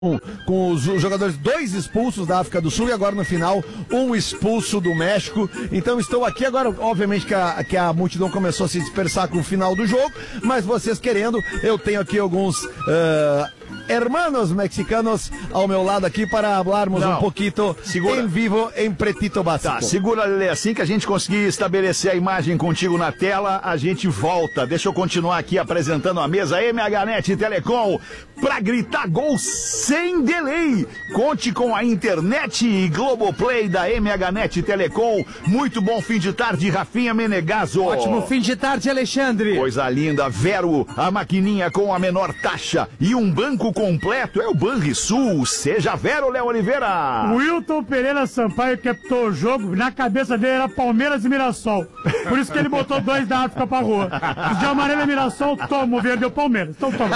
com os jogadores, 2 expulsos da África do Sul e agora no final 1 expulso do México. Então estou aqui agora, obviamente que a multidão começou a se dispersar com o final do jogo, mas vocês querendo, eu tenho aqui alguns hermanos mexicanos ao meu lado aqui para falarmos um pouquinho em vivo em pretito básico. Tá, segura, Lelê, assim que a gente conseguir estabelecer a imagem contigo na tela, a gente volta. Deixa eu continuar aqui apresentando a mesa MHNet Telecom pra gritar gol sem delay. Conte com a internet e Globoplay da MHNet Telecom. Muito bom fim de tarde, Rafinha Menegaso. Ótimo fim de tarde, Alexandre. Coisa linda, Vero, a maquininha com a menor taxa e um banco completo é o Banrisul. Seja Vero, Léo Oliveira. O Wilton Pereira Sampaio captou o jogo, na cabeça dele era Palmeiras e Mirassol. Por isso que ele botou 2 da África pra rua. Os de amarelo e Mirassol, toma, o verde é o Palmeiras. Então toma.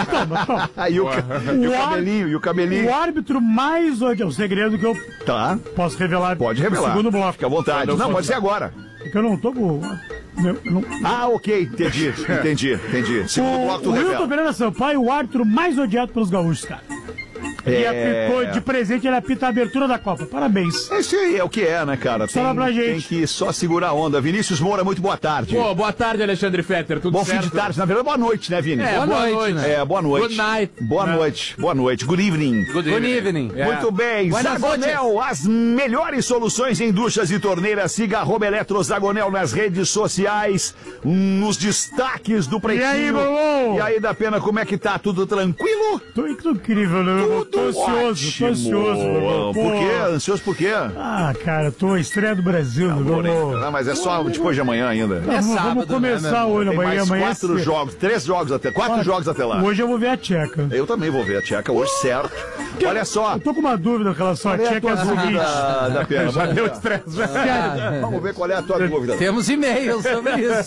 E o cabelinho. O árbitro mais odiado, é o segredo que eu posso revelar. Pode revelar. Segundo bloco. Fica à vontade. Não, pode ser agora. É que eu não tô com... ok, entendi. Segundo bloco do O Wilton revela. Pereira Sampaio, o árbitro mais odiado pelos gaúchos, cara. E apitou de presente, ele apita a abertura da Copa. Parabéns. Esse aí é o que é, né, cara? Fala pra gente. Tem que só segurar a onda. Vinícius Moura, muito boa tarde. Pô, boa tarde, Alexandre Fetter. Tudo Bom certo? fim de tarde. Na verdade, boa noite, né, Vini? Boa noite. Né? Boa noite. Good night. Boa noite. Good evening. Good evening. Muito bem. Buenas Zagonel, as melhores soluções em duchas e torneiras. Siga @EletroZagonel nas redes sociais, nos destaques do Pretinho. E aí, Bruno? E aí, da Pena, como é que tá? Tudo tranquilo? Tô incrível, né? Tô ansioso. Tô ansioso, meu. Por quê? Ansioso por quê? Ah, cara, tô estreia do Brasil, meu. Mas é só depois de amanhã ainda. Vamos começar hoje, Tem amanhã. mais 4 jogos, 3 jogos até, 4 jogos até lá. Hoje eu vou ver a Tcheca. Eu também vou ver a Tcheca hoje, certo. Olha só. Eu tô com uma dúvida com relação à Tcheca, é a seguinte. Da Pena, já deu estresse. Vamos ver qual é a tua dúvida. Temos e-mails sobre isso.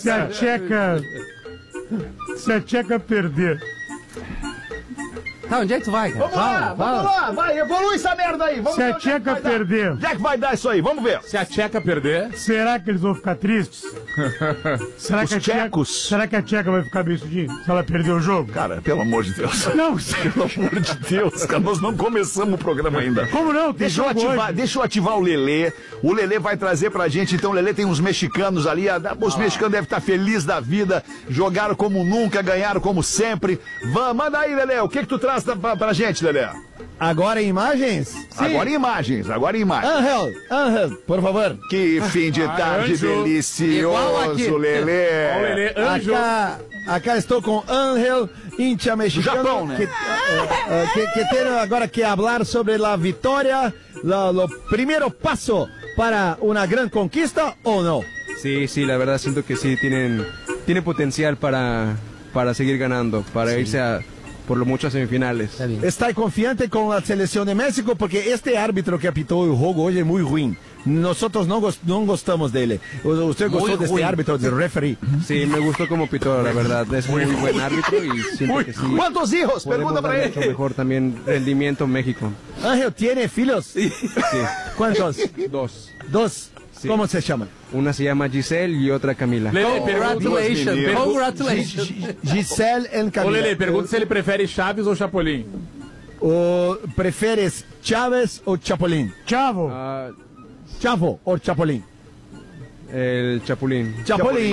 Se a Tcheca perder... Tá, onde é que tu vai, cara? Vamos lá, vai, evolui essa merda aí. Se a Tcheca perder... Onde é que vai dar isso aí? Vamos ver. Se a Tcheca perder... Será que eles vão ficar tristes? Será que a Tcheca vai ficar bem estudinho? Se ela perder o jogo? Cara, pelo amor de Deus. Não, pelo amor de Deus, cara, nós não começamos o programa ainda. Como não? Deixa eu ativar o Lelê. O Lelê vai trazer pra gente, então o Lelê tem uns mexicanos ali. Os mexicanos devem estar felizes da vida. Jogaram como nunca, ganharam como sempre. Manda aí, Lelê, o que tu traz pra gente, Lelê? Agora em imagens? Sim. Agora em imagens. Angel, por favor. Que fim de tarde delicioso, Lelê. Acá estou com Angel, hincha mexicano. Japão, né? Que tem agora que falar sobre a vitória, o primeiro passo para uma grande conquista, ou não? Sí, la verdad siento que sí tienen potencial para seguir ganando, para irse por lo mucho a semifinales. Está confiante com a seleção de México, porque este árbitro que apitou o jogo hoje é muito ruim. Nosotros não gostamos dele. ¿Usted gostó de este árbitro, de referee? Sí, me gustó como pitó, la verdad. Es muy buen árbitro y siento que sí. ¿Cuántos hijos? Pregunta para él. Mucho mejor también rendimiento en México. Ángel, ¿tiene filhos? Sí. ¿Cuántos? 2. ¿Dos? Sí. ¿Cómo se llaman? Una se llama Giselle y otra Camila. Lele, congratulations. Giselle e Camila. Ô, Lele, pergunta se ele prefere Chaves ou Chapolin. ¿Prefieres Chávez o Chapulín? Chavo. Chavo o Chapulín. El Chapulín. Chapulín.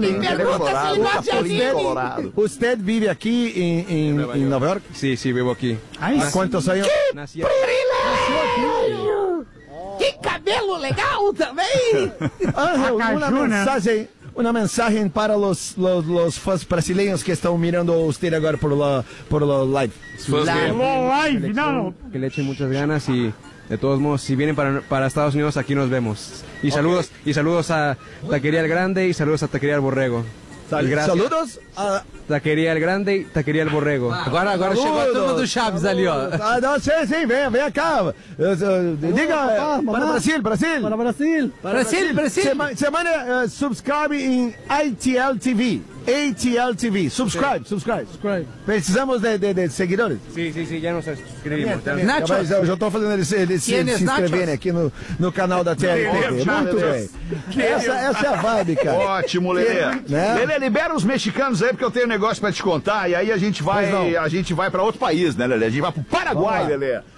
Colorado. ¿Usted vive aquí en Nueva York? Sí, vivo aquí. ¿Cuántos años? Nací Que cabelo legal também! Ángel, uma mensagem para os fãs brasileiros que estão mirando usted agora por la live. Live, não. Que le echen muchas ganas y de todos modos, si vienen para Estados Unidos, aquí nos vemos. Y saludos a Taquería El Grande y saludos a Taquería El Borrego. Saludos a Taquería El Grande e Taqueria El Borrego. Agora chegou a turma do Chaves ali, ó. Sim, vem cá. Diga para Brasil. Brasil. Semana subscribe em ITL TV. ATL TV. Subscribe. Precisamos de seguidores. Sí, ya nos suscribimos. Mas eu já estou fazendo eles se inscreverem aqui no canal da TLTV. Muito bem. Essa é a vibe, cara. Ótimo, Lelê. Né? Lelê, libera os mexicanos aí, porque eu tenho um negócio pra te contar. E aí a gente vai pra outro país, né, Lelê? A gente vai pro Paraguai, Lelê.